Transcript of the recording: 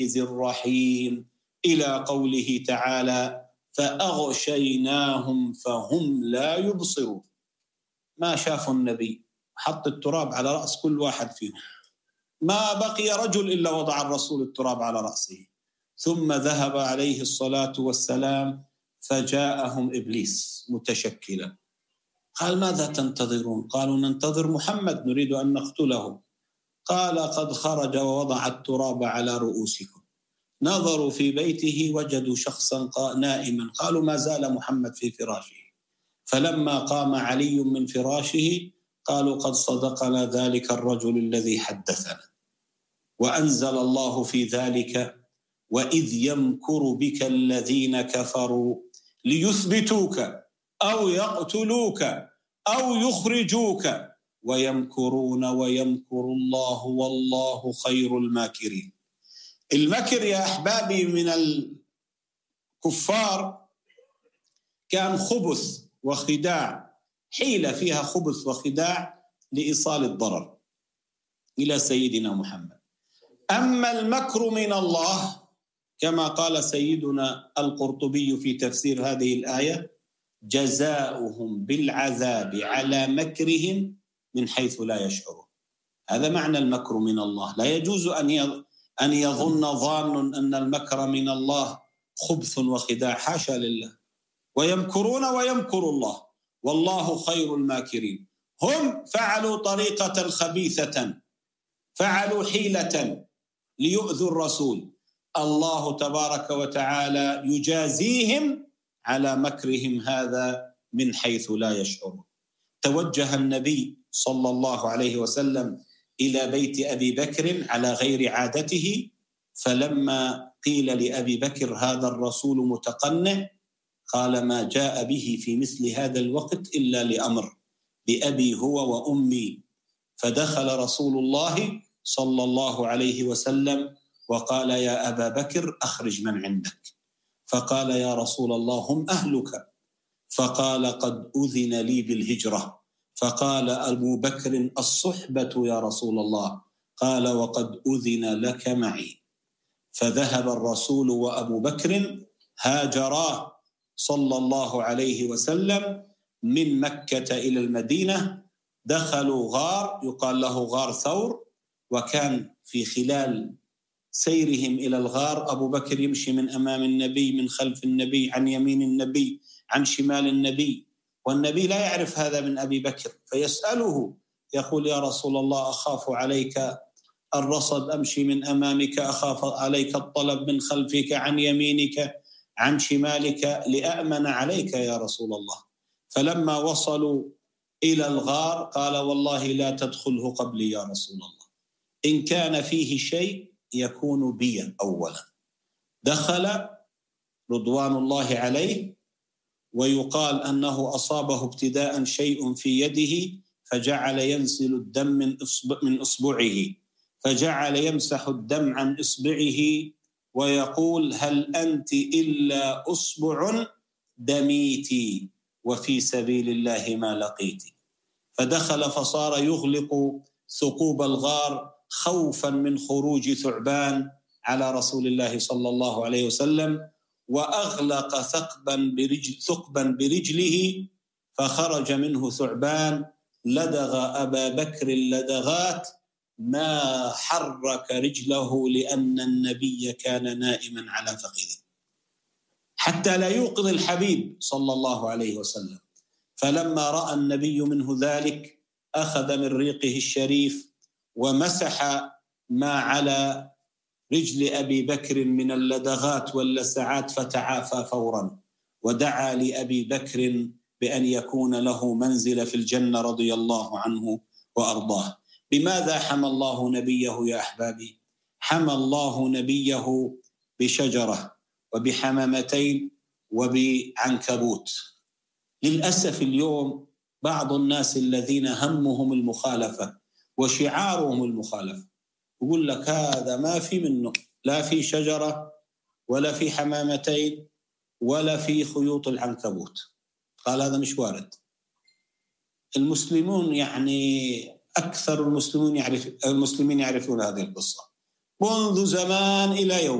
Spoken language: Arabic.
الرحيم إلى قوله تعالى فأغشيناهم فهم لا يبصرون. ما شافوا النبي، حط التراب على رأس كل واحد فيهم، ما بقي رجل إلا وضع الرسول التراب على رأسه، ثم ذهب عليه الصلاة والسلام فجاءهم إبليس متشكلا، قال ماذا تنتظرون؟ قالوا ننتظر محمد نريد أن نقتله. قال قد خرج ووضع التراب على رؤوسكم. نظروا في بيته وجدوا شخصا نائما، قالوا ما زال محمد في فراشه. فلما قام علي من فراشه قالوا قد صدقنا ذلك الرجل الذي حدثنا. وأنزل الله في ذلك وإذ يمكر بك الذين كفروا ليثبتوك أو يقتلوك أو يخرجوك ويمكرون ويمكر الله والله خير الماكرين. المكر يا أحبابي من الكفار كان خبث وخداع، حيلة فيها خبث وخداع لإيصال الضرر إلى سيدنا محمد. أما المكر من الله كما قال سيدنا القرطبي في تفسير هذه الآية جزاؤهم بالعذاب على مكرهم من حيث لا يشعرون. هذا معنى المكر من الله. لا يجوز أن يظن ظان أن المكر من الله خبث وخداع، حاشا لله. ويمكرون ويمكر الله والله خير الماكرين. هم فعلوا طريقة خبيثة، فعلوا حيلة ليؤذوا الرسول، الله تبارك وتعالى يجازيهم على مكرهم هذا من حيث لا يشعرون. توجه النبي صلى الله عليه وسلم إلى بيت أبي بكر على غير عادته، فلما قيل لأبي بكر هذا الرسول متقنع قال ما جاء به في مثل هذا الوقت إلا لأمر بأبي هو وأمي. فدخل رسول الله صلى الله عليه وسلم وقال يا أبا بكر أخرج من عندك. فقال يا رسول الله هم أهلك. فقال قد أذن لي بالهجرة. فقال أبو بكر الصحبة يا رسول الله. قال وقد أذن لك معي. فذهب الرسول وأبو بكر هاجرا صلى الله عليه وسلم من مكة إلى المدينة. دخلوا غار يقال له غار ثور، وكان في خلال سيرهم إلى الغار أبو بكر يمشي من أمام النبي، من خلف النبي، عن يمين النبي، عن شمال النبي، والنبي لا يعرف هذا من أبي بكر، فيسأله يقول يا رسول الله أخاف عليك الرصد، أمشي من أمامك، أخاف عليك الطلب من خلفك، عن يمينك، عن شمالك، لأأمن عليك يا رسول الله. فلما وصلوا إلى الغار قال والله لا تدخله قبلي يا رسول الله، إن كان فيه شيء يكون بي أولا. دخل رضوان الله عليه، ويقال أنه أصابه ابتداء شيء في يده فجعل ينزل الدم من إصبعه، فجعل يمسح الدم عن إصبعه ويقول هل أنت إلا أصبع دميتي وفي سبيل الله ما لقيتي. فدخل فصار يغلق ثقوب الغار خوفا من خروج ثعبان على رسول الله صلى الله عليه وسلم، وأغلق ثقبا برجله فخرج منه ثعبان لدغ أبا بكر اللدغات ما حرك رجله لأن النبي كان نائما على فخذه حتى لا يوقظ الحبيب صلى الله عليه وسلم. فلما رأى النبي منه ذلك أخذ من ريقه الشريف ومسح ما على رجل أبي بكر من اللدغات واللسعات فتعافى فورا، ودعا لأبي بكر بأن يكون له منزل في الجنة رضي الله عنه وأرضاه. بماذا حمى الله نبيه يا أحبابي؟ حمى الله نبيه بشجرة وبحمامتين وبعنكبوت. للأسف اليوم بعض الناس الذين همهم المخالفة وشعارهم المخالفة يقول لك هذا ما في منه، لا في شجرة ولا في حمامتين ولا في خيوط العنكبوت. قال هذا مش وارد. المسلمون يعني أكثر المسلمين يعرفون هذه القصة، منذ زمان إلى يوم